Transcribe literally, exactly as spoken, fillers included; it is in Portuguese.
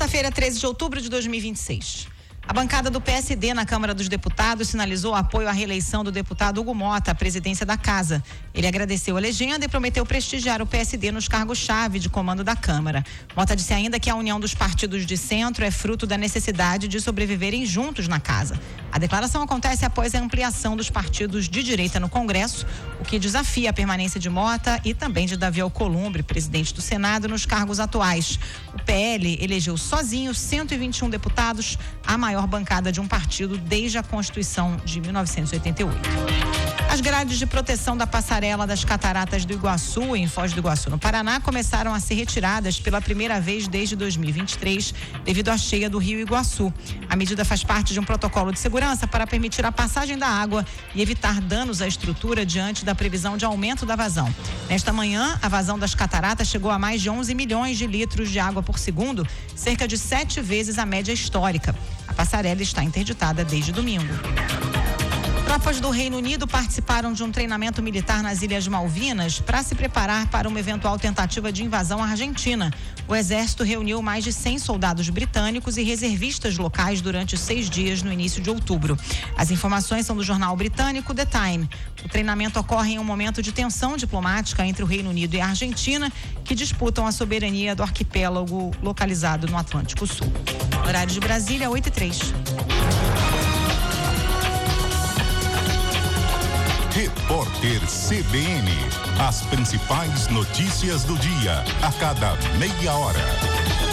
Quinta-feira, treze de outubro de dois mil e vinte e seis. A bancada do P S D na Câmara dos Deputados sinalizou apoio à reeleição do deputado Hugo Mota à presidência da Casa. Ele agradeceu a legenda e prometeu prestigiar o P S D nos cargos-chave de comando da Câmara. Mota disse ainda que a união dos partidos de centro é fruto da necessidade de sobreviverem juntos na Casa. A declaração acontece após a ampliação dos partidos de direita no Congresso, o que desafia a permanência de Mota e também de Davi Alcolumbre, presidente do Senado, nos cargos atuais. O P L elegeu sozinho cento e vinte e um deputados, a maior bancada de um partido desde a Constituição de mil novecentos e oitenta e oito. As grades de proteção da passarela das Cataratas do Iguaçu, em Foz do Iguaçu, no Paraná, começaram a ser retiradas pela primeira vez desde dois mil e vinte e três, devido à cheia do Rio Iguaçu. A medida faz parte de um protocolo de segurança para permitir a passagem da água e evitar danos à estrutura diante da previsão de aumento da vazão. Nesta manhã, a vazão das cataratas chegou a mais de onze milhões de litros de água por segundo, cerca de sete vezes a média histórica. A passarela está interditada desde domingo. Tropas do Reino Unido participaram de um treinamento militar nas Ilhas Malvinas para se preparar para uma eventual tentativa de invasão à Argentina. O exército reuniu mais de cem soldados britânicos e reservistas locais durante seis dias no início de outubro. As informações são do jornal britânico The Time. O treinamento ocorre em um momento de tensão diplomática entre o Reino Unido e a Argentina, que disputam a soberania do arquipélago localizado no Atlântico Sul. Horário de Brasília, oito e três. Repórter C B N. As principais notícias do dia, a cada meia hora.